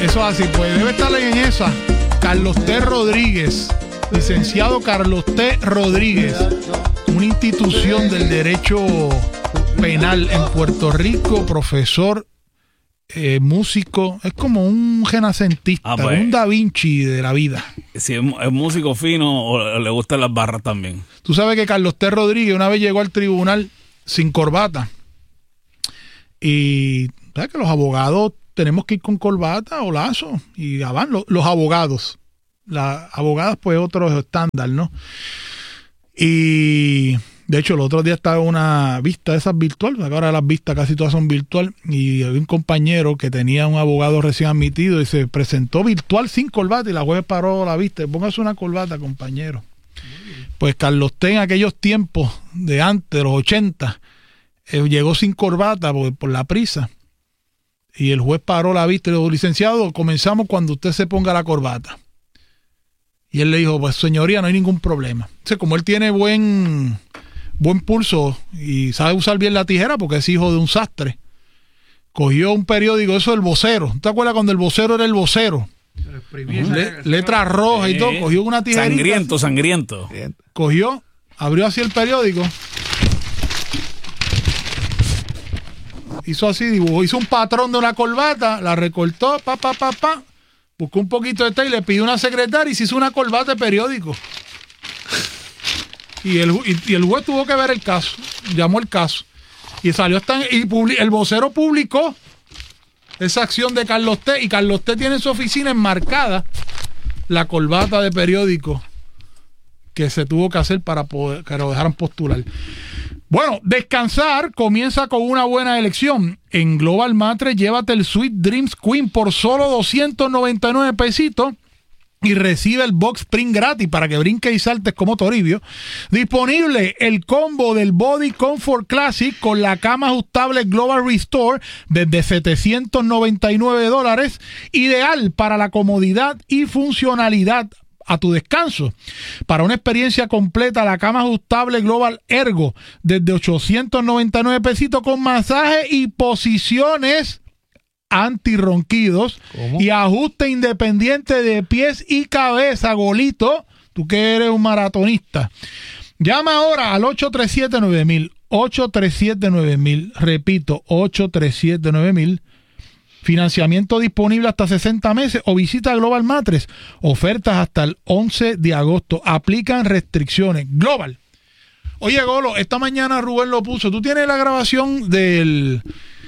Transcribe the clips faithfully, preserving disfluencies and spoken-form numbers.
Eso así, pues debe estar en esa. Carlos T. Rodríguez, licenciado Carlos T. Rodríguez, una institución del derecho penal en Puerto Rico, profesor, eh, músico, es como un renacentista, ah, pues, un Da Vinci de la vida. Si es, es músico fino o le gustan las barras también. Tú sabes que Carlos T. Rodríguez una vez llegó al tribunal sin corbata y sabes que los abogados tenemos que ir con corbata o lazo y ya van los, los abogados. Las abogadas, pues, otro estándar, ¿no? Y de hecho, el otro día estaba una vista de esas virtual, ahora las vistas casi todas son virtual, y había un compañero que tenía un abogado recién admitido y se presentó virtual sin corbata y la juez paró la vista. Póngase una corbata, compañero. Pues Carlos T. en aquellos tiempos de antes, de los ochenta, eh, llegó sin corbata por, por la prisa. Y el juez paró la vista y le dijo, licenciado, comenzamos cuando usted se ponga la corbata. Y él le dijo, pues señoría, no hay ningún problema. O sea, como él tiene buen, buen pulso y sabe usar bien la tijera porque es hijo de un sastre, cogió un periódico, eso del Vocero. ¿Te acuerdas cuando el Vocero era el Vocero? Le, letras rojas y todo, cogió una tijerita. Sangriento, sangriento. Cogió, abrió así el periódico. Hizo así, dibujó, hizo un patrón de una corbata, la recortó, pa, pa, pa, pa, buscó un poquito de té y le pidió una secretaria y se hizo una corbata de periódico. Y el, y, y el juez tuvo que ver el caso, llamó el caso. Y salió hasta y publi, el Vocero publicó esa acción de Carlos T. Y Carlos T. tiene en su oficina enmarcada la corbata de periódico que se tuvo que hacer para poder, que lo dejaran postular. Bueno, descansar comienza con una buena elección. En Global Mattress, llévate el Sweet Dreams Queen por solo doscientos noventa y nueve pesitos y recibe el box spring gratis para que brinques y saltes como Toribio. Disponible el combo del Body Comfort Classic con la cama ajustable Global Restore desde setecientos noventa y nueve dólares. Ideal para la comodidad y funcionalidad a tu descanso. Para una experiencia completa, la cama ajustable Global Ergo desde ochocientos noventa y nueve pesitos con masaje y posiciones antirronquidos. ¿Cómo? Y ajuste independiente de pies y cabeza, Golito, tú que eres un maratonista. Llama ahora al ocho tres siete nueve mil, ocho tres siete nueve mil, repito, ocho tres siete nueve mil. Financiamiento disponible hasta sesenta meses o visita Global Mattress. Ofertas hasta el once de agosto. Aplican restricciones. Global. Oye, Golo, esta mañana Rubén lo puso. Tú tienes la grabación del...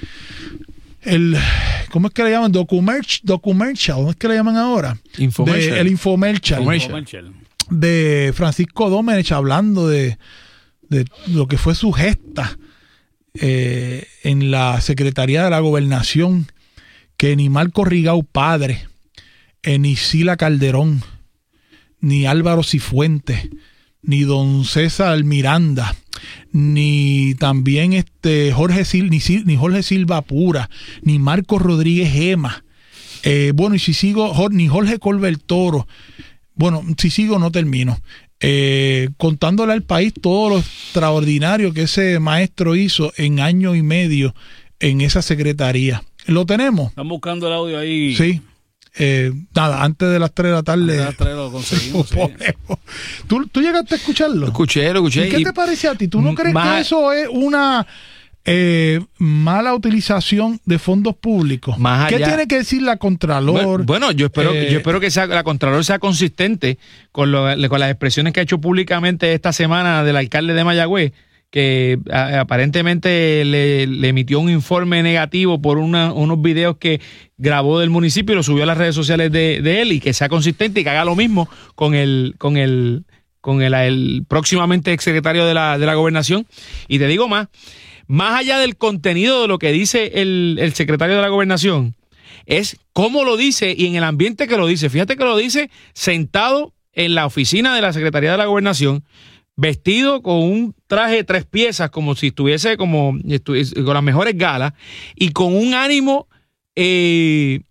El, ¿cómo es que le llaman? Documercial. Documercial. ¿Cómo es que le llaman ahora? Infomercial. De, el Infomercial. Infomercial. De Francisco Domenech hablando de, de lo que fue su gesta eh, en la Secretaría de la Gobernación. Que ni Marco Rigau padre, eh, ni Sila Calderón, ni Álvaro Cifuentes, ni don César Miranda, ni también este Jorge Sil, ni, ni Jorge Silva Pura, ni Marco Rodríguez Gema, eh, bueno, y si sigo, ni Jorge Colbert Toro, bueno, si sigo no termino. Eh, contándole al país todo lo extraordinario que ese maestro hizo en año y medio en esa secretaría. ¿Lo tenemos? Están buscando el audio ahí. Sí. Eh, nada, antes de las tres de la tarde. Antes de las tres lo conseguimos. Sí. ¿Tú, ¿Tú llegaste a escucharlo? Lo escuché, lo escuché. ¿Y qué y te parece a ti? ¿Tú no crees más, que eso es una eh, mala utilización de fondos públicos? Más ¿Qué allá, tiene que decir la Contralor? Bueno, bueno yo espero, eh, yo espero que sea, la Contralor sea consistente con, lo, con las expresiones que ha hecho públicamente esta semana del alcalde de Mayagüez, que a, aparentemente le, le emitió un informe negativo por una, unos videos que grabó del municipio y lo subió a las redes sociales de, de él, y que sea consistente y que haga lo mismo con el con el con el, el próximamente exsecretario de la, de la Gobernación. Y te digo más, más allá del contenido de lo que dice el, el secretario de la Gobernación, es cómo lo dice y en el ambiente que lo dice. Fíjate que lo dice sentado en la oficina de la Secretaría de la Gobernación, vestido con un traje de tres piezas, como si estuviese como estuviese, con las mejores galas, y con un ánimo eh,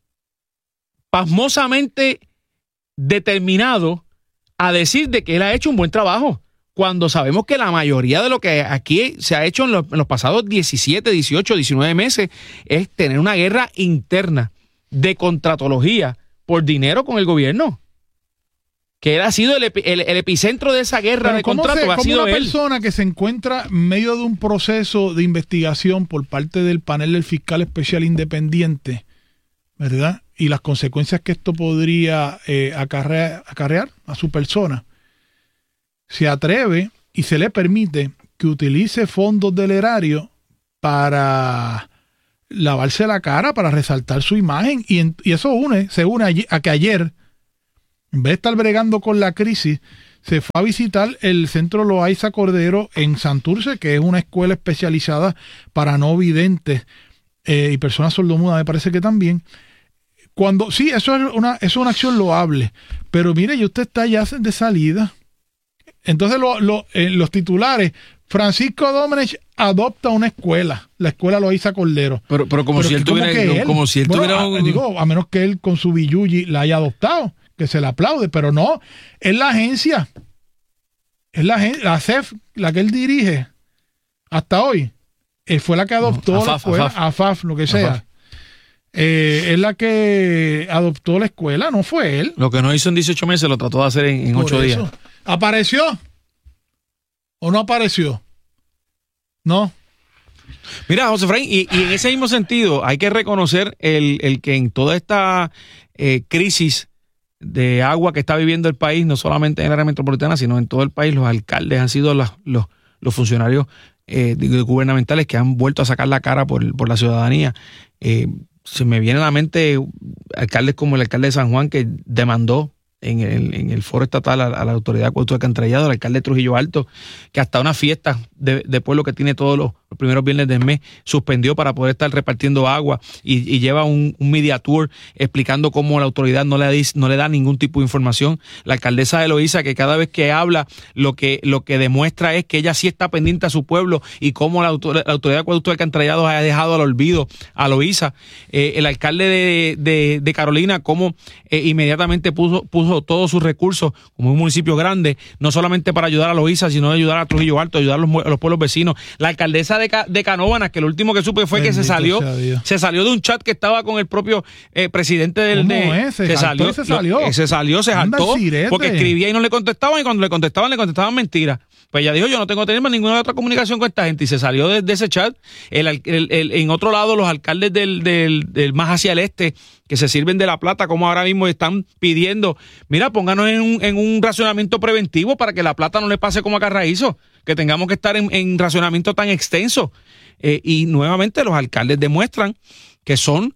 pasmosamente determinado a decir de que él ha hecho un buen trabajo, cuando sabemos que la mayoría de lo que aquí se ha hecho en los, en los pasados diecisiete, dieciocho, diecinueve meses es tener una guerra interna de contratología por dinero con el gobierno. Que él ha sido el, epi, el, el epicentro de esa guerra de contratos. Como ha sido una él. persona que se encuentra en medio de un proceso de investigación por parte del panel del fiscal especial independiente, ¿verdad? Y las consecuencias que esto podría eh, acarrear, acarrear a su persona, se atreve y se le permite que utilice fondos del erario para lavarse la cara, para resaltar su imagen, y, en, y eso une, se une a, a que ayer, en vez de estar bregando con la crisis, se fue a visitar el Centro Loaiza Cordero en Santurce, que es una escuela especializada para no videntes eh, y personas sordomudas, me parece que también. Cuando sí, eso es una, eso es una acción loable, pero mire, ya usted está ya de salida. Entonces lo, lo, eh, los titulares, Francisco Domenech adopta una escuela, la escuela Loaiza Cordero. Pero, pero como pero si él tuviera, él, como si él bueno, tuviera un... a, digo, a menos que él con su billuyi la haya adoptado, que se le aplaude, pero no, es la agencia, es la agencia, la C E F, la que él dirige hasta hoy, eh, fue la que adoptó no, AFAF, la escuela, AFAF. AFAF, lo que sea. AFAF. Eh, es la que adoptó la escuela, no fue él. Lo que no hizo en dieciocho meses lo trató de hacer en, en ocho días. ¿Apareció o no apareció? No. Mira, José Efraín, y, y en ese mismo sentido hay que reconocer el, el que en toda esta eh, crisis de agua que está viviendo el país, no solamente en el área metropolitana, sino en todo el país, los alcaldes han sido los, los, los funcionarios eh, gubernamentales que han vuelto a sacar la cara por, por la ciudadanía. Eh, se me viene a la mente alcaldes como el alcalde de San Juan, que demandó en el, en el foro estatal a, a la autoridad de acueducto alcantarillado, el alcalde de Trujillo Alto, que hasta una fiesta de, de pueblo que tiene todos los, los primeros viernes del mes suspendió para poder estar repartiendo agua, y, y lleva un, un media tour explicando cómo la autoridad no le, no le da ningún tipo de información. La alcaldesa de Loíza, que cada vez que habla lo que, lo que demuestra es que ella sí está pendiente a su pueblo, y cómo la, autor, la autoridad de acueducto alcantarillado ha dejado al olvido a Loíza. Eh, el alcalde de, de, de Carolina, cómo eh, inmediatamente puso, puso todos sus recursos, como un municipio grande, no solamente para ayudar a Loíza, sino ayudar a Trujillo Alto, ayudar a los, a los pueblos vecinos. La alcaldesa de, de Canóvanas, que lo último que supe fue Bendito que se salió se salió de un chat que estaba con el propio eh, presidente del de, es? Se, se, salió, se salió lo, se salió, se saltó, porque escribía y no le contestaban, y cuando le contestaban, le contestaban mentiras. Pues ella dijo, yo no tengo que tener más ninguna otra comunicación con esta gente, y se salió de, de ese chat. El, el, el, en otro lado, los alcaldes del, del, del más hacia el este, que se sirven de la plata, como ahora mismo están pidiendo, mira, pónganos en un, en un racionamiento preventivo para que la plata no le pase como a Carraízo, que tengamos que estar en, en racionamiento tan extenso. Eh, y nuevamente los alcaldes demuestran que son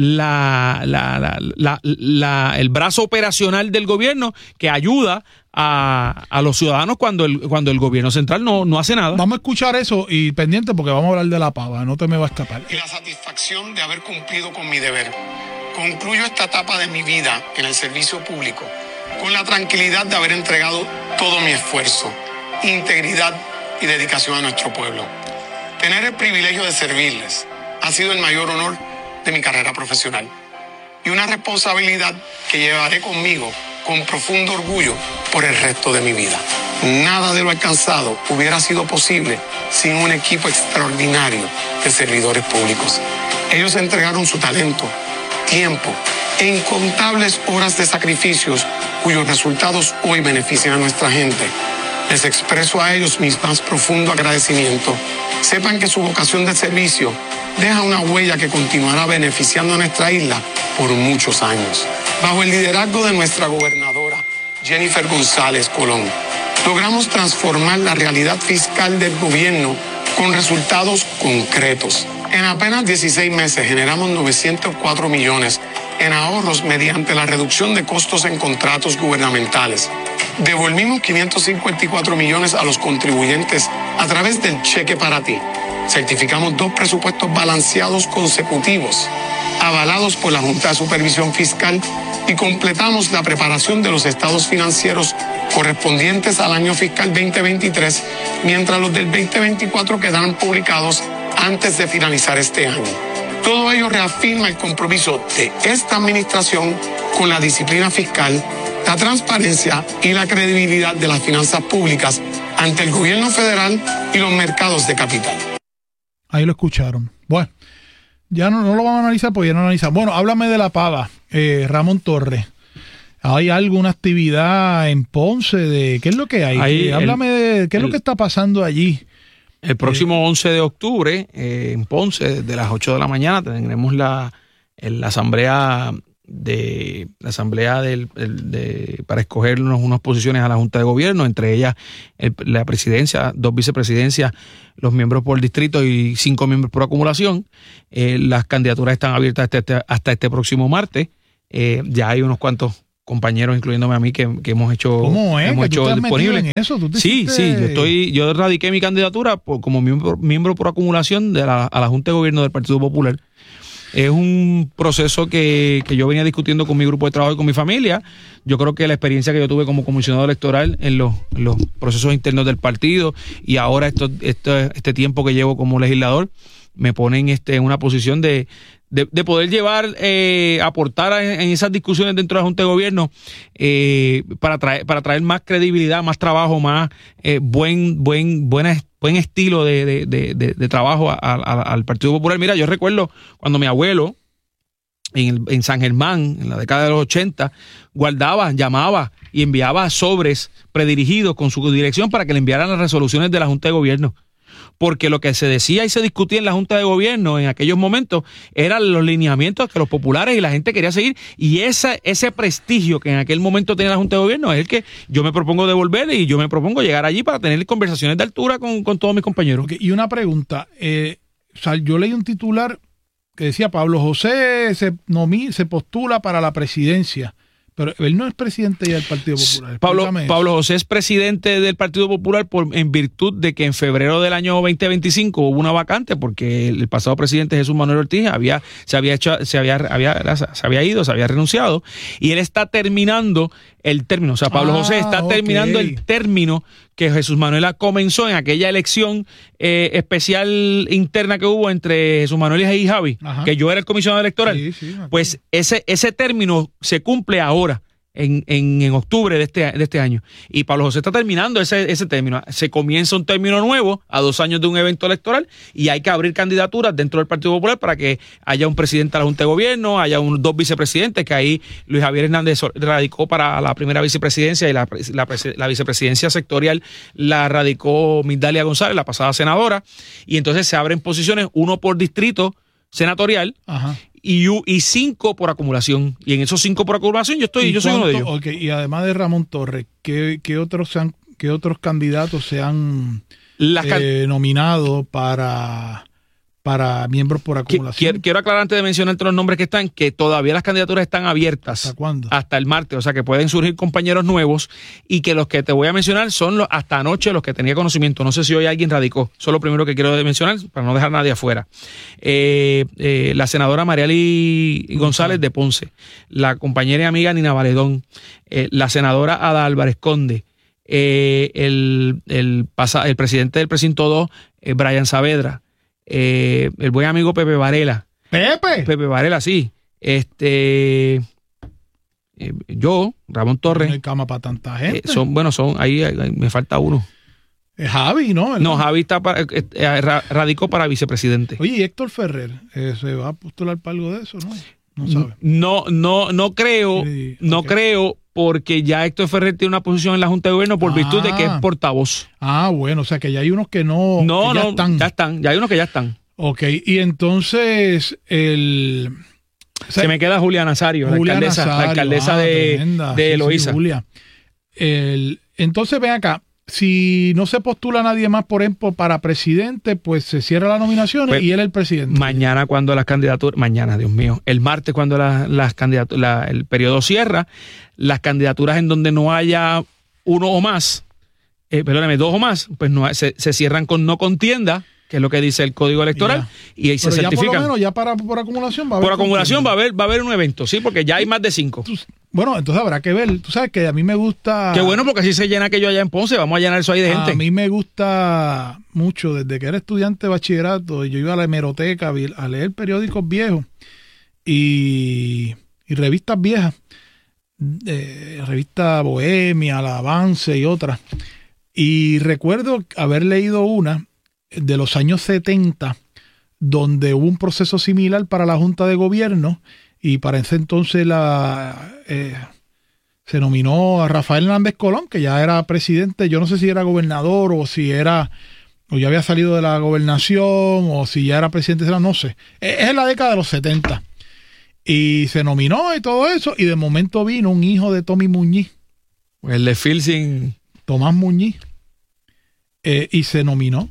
la, la, la, la, la, el brazo operacional del gobierno que ayuda a, a los ciudadanos cuando el, cuando el gobierno central no, no hace nada. Vamos a escuchar eso y pendiente, porque vamos a hablar de la pava, no te me va a escapar. Y la satisfacción de haber cumplido con mi deber. Concluyo esta etapa de mi vida en el servicio público con la tranquilidad de haber entregado todo mi esfuerzo, integridad y dedicación a nuestro pueblo. Tener el privilegio de servirles ha sido el mayor honor de mi carrera profesional, y una responsabilidad que llevaré conmigo con profundo orgullo por el resto de mi vida. Nada de lo alcanzado hubiera sido posible sin un equipo extraordinario de servidores públicos. Ellos entregaron su talento, tiempo e incontables horas de sacrificios cuyos resultados hoy benefician a nuestra gente. Les expreso a ellos mi más profundo agradecimiento. Sepan que su vocación de servicio deja una huella que continuará beneficiando a nuestra isla por muchos años. Bajo el liderazgo de nuestra gobernadora, Jennifer González Colón, logramos transformar la realidad fiscal del gobierno con resultados concretos. En apenas dieciséis meses generamos novecientos cuatro millones en ahorros mediante la reducción de costos en contratos gubernamentales. Devolvimos quinientos cincuenta y cuatro millones a los contribuyentes a través del cheque para ti. Certificamos dos presupuestos balanceados consecutivos, avalados por la Junta de Supervisión Fiscal, y completamos la preparación de los estados financieros correspondientes al año fiscal veinte veintitrés, mientras los del veinte veinticuatro quedarán publicados antes de finalizar este año. Todo ello reafirma el compromiso de esta administración con la disciplina fiscal, la transparencia y la credibilidad de las finanzas públicas ante el gobierno federal y los mercados de capital. Ahí lo escucharon. Bueno, ya no, no lo vamos a analizar porque ya no lo analizamos. Bueno, háblame de la pava, eh, Ramón Torres. ¿Hay alguna actividad en Ponce? De, ¿Qué es lo que hay? Ahí, háblame el, de qué es el, lo que está pasando allí. El próximo eh, once de octubre, eh, en Ponce, desde las ocho de la mañana, tendremos la, la asamblea de la asamblea del, el, de, para escoger unos, unas posiciones a la Junta de Gobierno, entre ellas el, la presidencia, dos vicepresidencias, los miembros por distrito y cinco miembros por acumulación. Eh, las candidaturas están abiertas hasta este, hasta este próximo martes. Eh, ya hay unos cuantos compañeros, incluyéndome a mí, que, que hemos hecho, ¿Cómo es? hemos ¿Que tú hecho te has disponible. metido en eso? ¿Tú te sí, hiciste... sí, yo estoy, yo radiqué mi candidatura por, como miembro, miembro por acumulación de la, a la Junta de Gobierno del Partido Popular. Es un proceso que, que yo venía discutiendo con mi grupo de trabajo y con mi familia. Yo creo que la experiencia que yo tuve como comisionado electoral en los, en los procesos internos del partido y ahora esto, esto, este tiempo que llevo como legislador me pone en, este, en una posición de, de, de poder llevar, eh, aportar en, en esas discusiones dentro de la Junta de Gobierno eh, para, traer, para traer más credibilidad, más trabajo, más eh, buen, buen, buena buen estilo de, de, de, de, de trabajo a, a, al Partido Popular. Mira, yo recuerdo cuando mi abuelo en, el, en San Germán, en la década de los ochenta, guardaba, llamaba y enviaba sobres predirigidos con su dirección para que le enviaran las resoluciones de la Junta de Gobierno. Porque lo que se decía y se discutía en la Junta de Gobierno en aquellos momentos eran los lineamientos que los populares y la gente quería seguir, y esa, ese prestigio que en aquel momento tenía la Junta de Gobierno es el que yo me propongo devolver, y yo me propongo llegar allí para tener conversaciones de altura con, con todos mis compañeros. Okay, y una pregunta, eh, o sea, yo leí un titular que decía Pablo José se, nomi, se postula para la presidencia. Pero él no es presidente ya del Partido Popular. Pablo, Pablo José es presidente del Partido Popular por, en virtud de que en febrero del año veinte veinticinco hubo una vacante porque el pasado presidente Jesús Manuel Ortiz había, se, había hecho, se, había, había, se había ido, se había renunciado, y él está terminando el término. O sea, Pablo ah, José está okay. terminando el término que Jesús Manuel comenzó en aquella elección eh, especial interna que hubo entre Jesús Manuel y Javi, Ajá. que yo era el comisionado electoral. Sí, sí, pues ese, ese término se cumple ahora. En, en, en octubre de este, de este año. Y Pablo José está terminando ese, ese término. Se comienza un término nuevo a dos años de un evento electoral, y hay que abrir candidaturas dentro del Partido Popular para que haya un presidente de la Junta de Gobierno, haya un, dos vicepresidentes, que ahí Luis Javier Hernández radicó para la primera vicepresidencia, y la, la, la vicepresidencia sectorial la radicó Migdalia González, la pasada senadora. Y entonces se abren posiciones, uno por distrito senatorial. Ajá. Y, y cinco por acumulación. Y en esos cinco por acumulación yo estoy, yo soy uno de ellos. Okay. Y además de Ramón Torres, ¿qué, qué, otros, han, qué otros candidatos se han eh, nominado para, para miembros por acumulación? Quiero, quiero aclarar antes de mencionarte los nombres que están, que todavía las candidaturas están abiertas. ¿Hasta cuándo? Hasta el martes, o sea que pueden surgir compañeros nuevos, y que los que te voy a mencionar son los, hasta anoche los que tenía conocimiento. No sé si hoy alguien radicó. Eso es lo primero que quiero mencionar para no dejar a nadie afuera. Eh, eh, la senadora Mariali González de Ponce, la compañera y amiga Nina Valedón, eh, la senadora Ada Álvarez Conde, eh, el, el, pasa, el presidente del precinto dos, eh, Brian Saavedra, Eh, el buen amigo Pepe Varela. ¿Pepe? Pepe Varela, sí. Este, eh, yo, Ramón Torres. No hay cama para tanta gente. Eh, son, bueno, son, ahí, ahí me falta uno. Es Javi, ¿no? ¿verdad? No, Javi está para, eh, radicó para vicepresidente. Oye, ¿y Héctor Ferrer eh, se va a postular para algo de eso, no? No sabe. No, no, no creo, sí, no okay. creo, porque ya Héctor Ferrer tiene una posición en la Junta de Gobierno por ah. virtud de que es portavoz. Ah, bueno, o sea que ya hay unos que no, no, que ya no, están. ya están, ya hay unos que ya están. Ok, y entonces el... O sea, se me queda Julia Nazario, Julia la alcaldesa, Nazario, la alcaldesa ah, de, tremenda. de Eloísa. Sí, sí, Julia. El, entonces ven acá, si no se postula nadie más, por ejemplo, para presidente, pues se cierra la nominación pues, y él es el presidente. Mañana cuando las candidaturas, mañana, Dios mío, el martes cuando la, las candidaturas, la, el periodo cierra, las candidaturas en donde no haya uno o más, eh, perdóname, dos o más, pues no se, se cierran con no contienda, que es lo que dice el Código Electoral, y, y ahí se certifican. Pero ya por lo menos, ya para, por acumulación va a haber... Por acumulación va a haber, va a haber un evento, sí, porque ya hay más de cinco. Tú, bueno, entonces habrá que ver. Tú sabes que a mí me gusta... Qué bueno, porque así se llena aquello allá en Ponce, vamos a llenar eso ahí de gente. A mí me gusta mucho, desde que era estudiante de bachillerato, yo iba a la hemeroteca a leer periódicos viejos y, y revistas viejas, eh, revista Bohemia, La Avance y otras. Y recuerdo haber leído una de los años setenta, donde hubo un proceso similar para la Junta de Gobierno y para ese entonces la eh, se nominó a Rafael Hernández Colón, que ya era presidente, yo no sé si era gobernador o si era o ya había salido de la gobernación o si ya era presidente, no sé. Es en la década de los setenta. Y se nominó y todo eso, y de momento vino un hijo de Tommy Muñiz. El de Phil sin... Tomás Muñiz. Eh, y se nominó.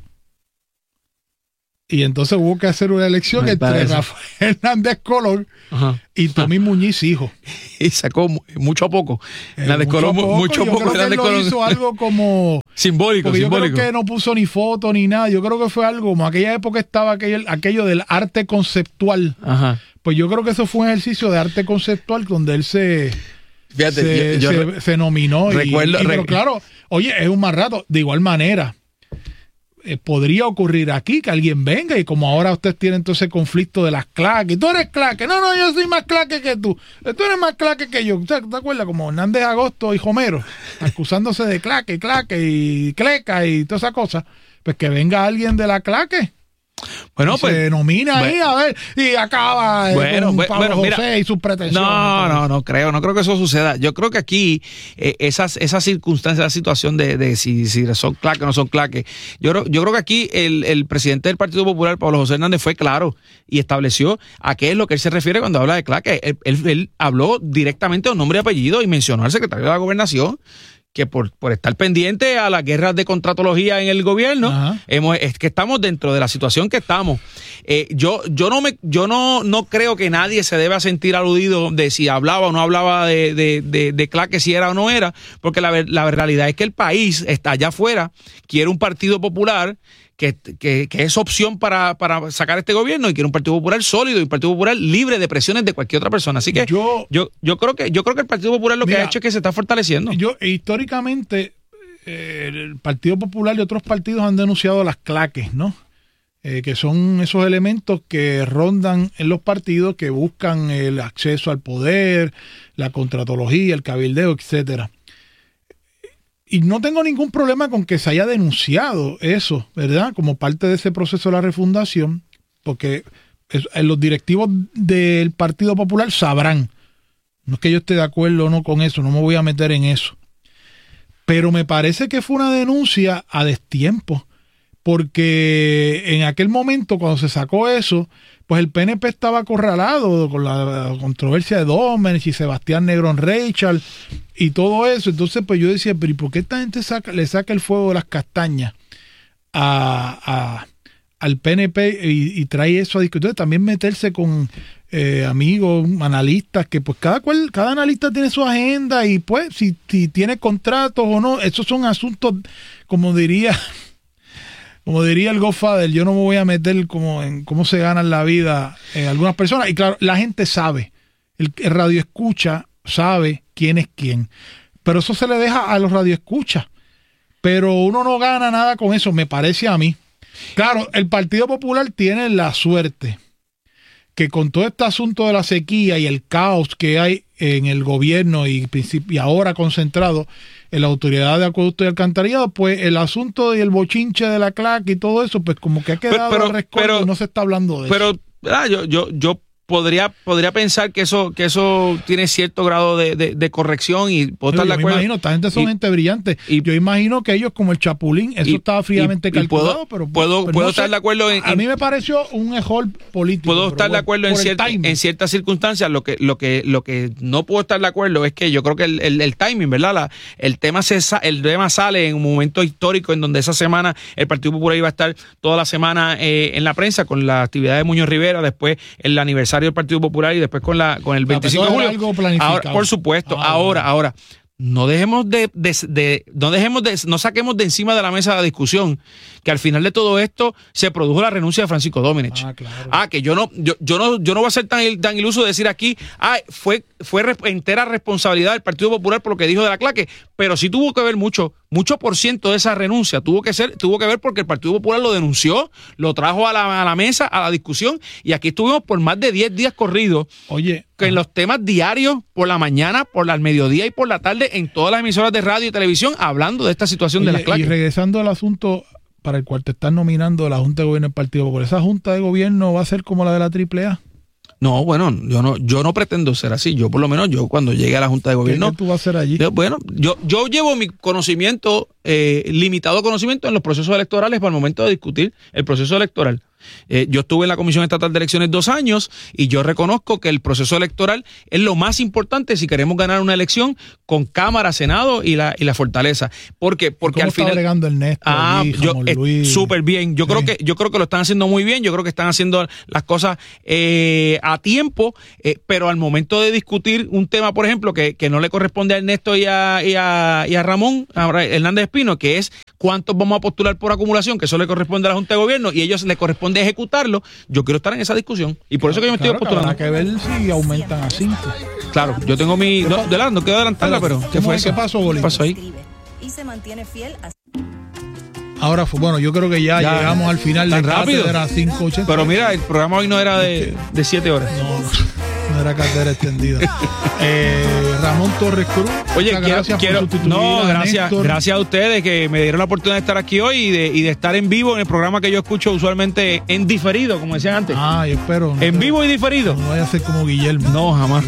Y entonces hubo que hacer una elección Me entre parece. Rafael Hernández Colón Ajá. y Tommy Muñiz, hijo. Y sacó mucho a poco. Eh, Hernández mucho Colón, poco, mucho yo poco. Creo que él lo hizo algo como... simbólico, porque simbólico. Yo creo que no puso ni foto ni nada. Yo creo que fue algo como aquella época estaba aquello, aquello del arte conceptual. Ajá. Pues yo creo que eso fue un ejercicio de arte conceptual donde él se... Fíjate, se, yo, yo se, se nominó. Recuerdo, y, y, pero claro, oye, es un más rato. De igual manera, eh, podría ocurrir aquí que alguien venga y como ahora usted tiene entonces conflicto de las claques. Tú eres claque. No, no, yo soy más claque que tú. Tú eres más claque que yo. ¿Te, te acuerdas? Como Hernández Agosto y Homero, acusándose de claque, claque y cleca y todas esas cosas. Pues que venga alguien de la claque. Bueno, y pues se nomina bueno, ahí a ver y acaba bueno, con Pablo bueno, José mira, y sus pretensiones. No, no, no creo, no creo que eso suceda. Yo creo que aquí eh, esas esas circunstancias, la situación de, de si, si son claques o no son claques. Yo, yo creo que aquí el, el presidente del Partido Popular, Pablo José Hernández, fue claro y estableció a qué es lo que él se refiere cuando habla de claques. Él, él, él habló directamente de un nombre y apellido y mencionó al secretario de la Gobernación, que por, por estar pendiente a las guerras de contratología en el gobierno, hemos, es que estamos dentro de la situación que estamos. Eh, yo yo no me yo no, no creo que nadie se deba sentir aludido de si hablaba o no hablaba de, de, de, de claque, si era o no era, porque la, la realidad es que el país está allá afuera, quiere un Partido Popular Que, que, que es opción para, para sacar este gobierno y quiere un Partido Popular sólido y un Partido Popular libre de presiones de cualquier otra persona. Así que yo, yo, yo creo que yo creo que el Partido Popular lo mira, que ha hecho es que se está fortaleciendo. Yo históricamente eh, el Partido Popular y otros partidos han denunciado las claques, ¿no? Eh, que son esos elementos que rondan en los partidos que buscan el acceso al poder, la contratología, el cabildeo, etcétera. Y no tengo ningún problema con que se haya denunciado eso, ¿verdad? Como parte de ese proceso de la refundación, porque los directivos del Partido Popular sabrán. No es que yo esté de acuerdo o no con eso, no me voy a meter en eso. Pero me parece que fue una denuncia a destiempo, porque en aquel momento, cuando se sacó eso, pues el P N P estaba acorralado con la controversia de Domenech y Sebastián Negrón Reichard y todo eso. Entonces, pues yo decía, pero ¿y por qué esta gente saca, le saca el fuego de las castañas a, a, al P N P y, y trae eso a discutir? Entonces, también meterse con eh, amigos, analistas, que pues cada cual, cada analista tiene su agenda y pues si, si tiene contratos o no, esos son asuntos, como diría... Como diría el Godfather, yo no me voy a meter como en cómo se ganan la vida eh, algunas personas. Y claro, la gente sabe, el, el radioescucha sabe quién es quién. Pero eso se le deja a los radioescuchas. Pero uno no gana nada con eso, me parece a mí. Claro, el Partido Popular tiene la suerte que con todo este asunto de la sequía y el caos que hay en el gobierno y, y ahora concentrado en la Autoridad de Acueducto y Alcantarillado, pues el asunto y el bochinche de la claque y todo eso, pues como que ha quedado pero, al rescoldo, no se está hablando de pero, eso. Pero ah, yo, yo, yo podría, podría pensar que eso, que eso tiene cierto grado de, de, de corrección y puedo estar de acuerdo. Yo imagino, esta gente son y, gente brillante. Y, yo imagino que ellos, como el Chapulín, eso y, estaba fríamente y, calculado, puedo, pero puedo, pero puedo no estar sé, de acuerdo en, a mí me pareció un error político. Puedo estar bueno, de acuerdo en, cierta, en ciertas circunstancias. Lo que, lo que, lo que no puedo estar de acuerdo es que yo creo que el, el, el timing, ¿verdad? La, el tema se, el tema sale en un momento histórico en donde esa semana el Partido Popular iba a estar toda la semana eh, en la prensa con la actividad de Muñoz Rivera, después el aniversario del Partido Popular y después con la con el veinticinco de julio. Algo planificado. Ahora, por supuesto, ah, ahora, bueno. ahora no dejemos de, de, de no dejemos de no saquemos de encima de la mesa la discusión que al final de todo esto se produjo la renuncia de Francisco Domenech. Ah, claro. Ah, que yo no yo, yo no yo no voy a ser tan tan iluso de decir aquí, ah, fue fue entera responsabilidad del Partido Popular por lo que dijo de la claque, pero sí tuvo que ver mucho mucho por ciento de esa renuncia, tuvo que ser tuvo que ver porque el Partido Popular lo denunció, lo trajo a la, a la mesa, a la discusión y aquí estuvimos por más de diez días corridos. Oye, que en los temas diarios, por la mañana, por el mediodía y por la tarde, en todas las emisoras de radio y televisión, hablando de esta situación. Oye, de las claques. Y regresando al asunto para el cual te están nominando la Junta de Gobierno del Partido Popular. ¿Esa Junta de Gobierno va a ser como la de la triple A? No, bueno, yo no, yo no pretendo ser así. Yo, por lo menos, yo cuando llegue a la Junta de Gobierno. ¿Qué, qué tú vas a hacer allí? Yo, bueno, yo, yo llevo mi conocimiento, eh, limitado conocimiento en los procesos electorales para el momento de discutir el proceso electoral. Eh, yo estuve en la Comisión Estatal de Elecciones dos años y yo reconozco que el proceso electoral es lo más importante si queremos ganar una elección con Cámara, Senado y la y la fortaleza. ¿Por qué? Porque al final. ¿Cómo está Ernesto? Ah, allí, yo eh, súper bien. Yo sí. creo que yo creo que lo están haciendo muy bien. Yo creo que están haciendo las cosas eh, a tiempo, eh, pero al momento de discutir un tema, por ejemplo, que, que no le corresponde a Ernesto y a, y a, y a Ramón a Hernández Espino, que es cuántos vamos a postular por acumulación, que eso le corresponde a la Junta de Gobierno y a ellos le corresponde de ejecutarlo, yo quiero estar en esa discusión y por eso que yo me claro, estoy postulando. Habrá que ver si aumentan a cinco. Claro, yo tengo mi no, de la, no quiero adelantarla, pero ¿qué fue eso? ¿Qué pasó, Bolívar? ¿Qué pasó ahí? Y se mantiene fiel a... Ahora, bueno, yo creo que ya, ya llegamos al final de Cátedra cinco ochenta. Pero mira, el programa hoy no era de, de siete horas. No, no, no era cátedra extendida. eh, Ramón Torres Cruz. Oye, quiero, gracias quiero por sustituir no, a gracias, Néstor. gracias a ustedes que me dieron la oportunidad de estar aquí hoy y de, y de estar en vivo en el programa que yo escucho usualmente en diferido, como decían antes. Ah, yo espero. No en te, vivo y diferido. No vaya a ser como Guillermo. No, jamás.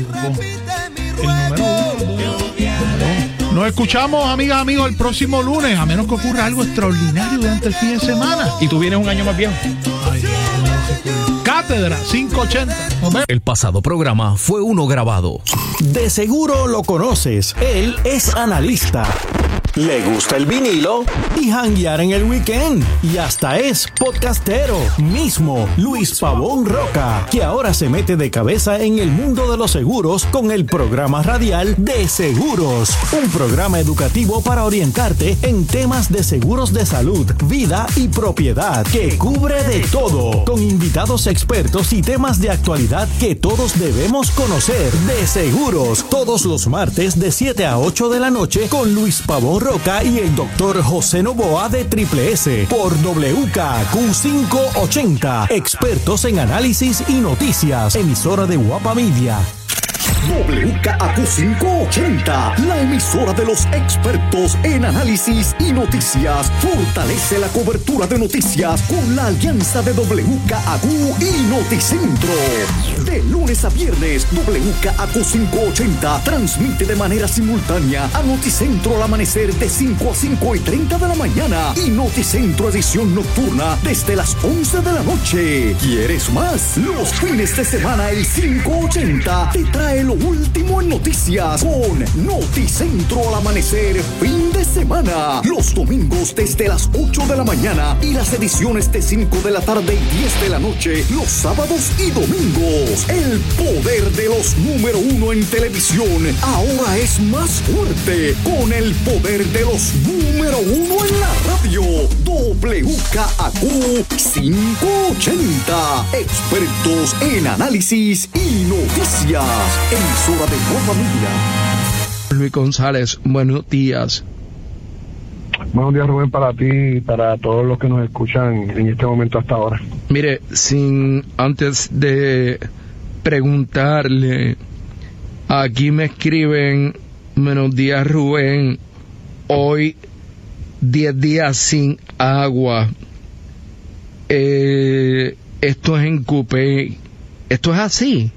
El número uno. Nos escuchamos, amigas, amigos, el próximo lunes, a menos que ocurra algo extraordinario durante el fin de semana. Y tú vienes un año más viejo. Ay, no, no, Cátedra cinco ochenta. Nos vemos. El pasado programa fue uno grabado. De seguro lo conoces. Él es analista. Le gusta el vinilo y janguear en el weekend. Y hasta es podcastero. Mismo Luis Pavón Roca, que ahora se mete de cabeza en el mundo de los seguros con el programa radial De Seguros. Un programa educativo para orientarte en temas de seguros de salud, vida y propiedad, que cubre de todo. Con invitados expertos y temas de actualidad que todos debemos conocer. De Seguros, todos los martes de siete a ocho de la noche con Luis Pavón Roca y el doctor José Novoa de Triple S por W K Q quinientos ochenta. Expertos en análisis y noticias. Emisora de Guapa Media. W K Q quinientos ochenta, la emisora de los expertos en análisis y noticias, fortalece la cobertura de noticias con la alianza de W K Q y Noticentro. De lunes a viernes, W K Q quinientos ochenta transmite de manera simultánea a Noticentro al amanecer de cinco a cinco y treinta de la mañana y Noticentro edición nocturna desde las once de la noche. ¿Quieres más? Los fines de semana el quinientos ochenta te trae lo último en noticias con Noticentro al amanecer fin de semana. Los domingos desde las ocho de la mañana y las ediciones de cinco de la tarde y diez de la noche los sábados y domingos. El poder de los número uno en televisión ahora es más fuerte con el poder de los número uno en la radio. W K Q quinientos ochenta, expertos en análisis y noticias. Emisora de Guapa Media. Luis González, buenos días. Buenos días, Rubén, para ti y para todos los que nos escuchan en este momento hasta ahora. Mire, sin antes de preguntarle, aquí me escriben, buenos días, Rubén, hoy diez días sin agua. Eh, esto es en Cupey. ¿Esto es así?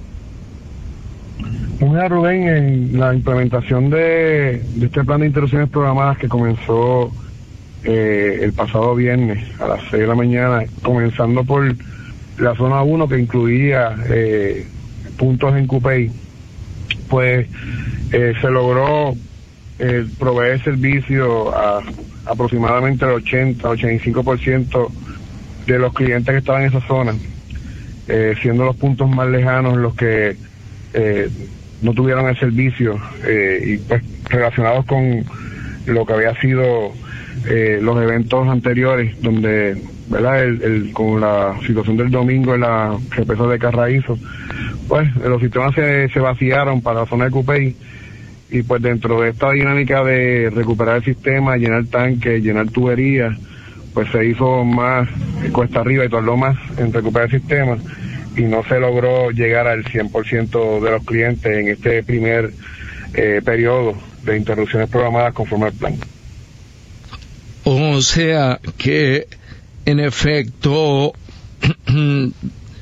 Mira, Rubén, en la implementación de, de este plan de interrupciones programadas que comenzó eh, el pasado viernes a las seis de la mañana, comenzando por la zona uno que incluía eh, puntos en Cupey, pues eh, se logró eh, proveer servicio a aproximadamente el ochenta, ochenta y cinco por ciento de los clientes que estaban en esa zona, eh, siendo los puntos más lejanos los que eh, no tuvieron el servicio eh, y pues relacionados con lo que había sido eh, los eventos anteriores donde, ¿verdad? El, el, con la situación del domingo en la represa de Carraízo, pues los sistemas se, se vaciaron para la zona de Cupey y pues dentro de esta dinámica de recuperar el sistema, llenar tanques, llenar tuberías, pues se hizo más cuesta arriba y tardó más en recuperar el sistema y no se logró llegar al cien por ciento de los clientes en este primer eh, periodo de interrupciones programadas conforme al plan. Oh, O sea que en efecto, en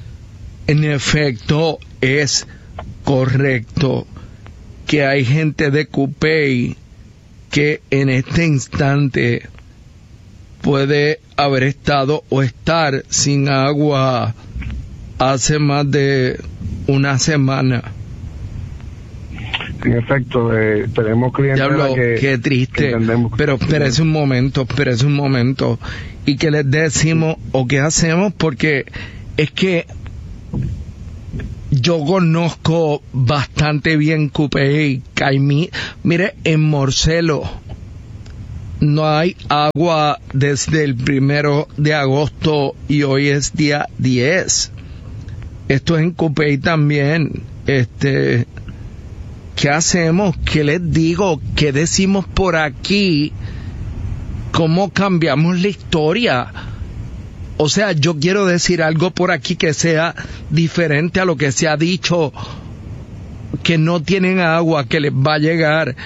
efecto es correcto que hay gente de Cupey que en este instante puede haber estado o estar sin agua hace más de una semana. En efecto, eh, tenemos clientes Diablo, que qué triste. Que pero espérese un momento, espérese un momento. ¿Y qué les decimos o qué hacemos? Porque es que yo conozco bastante bien Cupey, Caimí. Mire, en Morcelo no hay agua desde el primero de agosto y hoy es día diez. Esto es en Cupey también. Este, ¿qué hacemos? ¿Qué les digo? ¿Qué decimos por aquí? ¿Cómo cambiamos la historia? O sea, yo quiero decir algo por aquí que sea diferente a lo que se ha dicho, que no tienen agua, que les va a llegar.